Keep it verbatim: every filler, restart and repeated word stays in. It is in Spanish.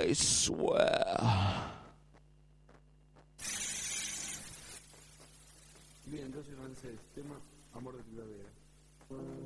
I swear. Bien, entonces ese tema, Amor de Primavera.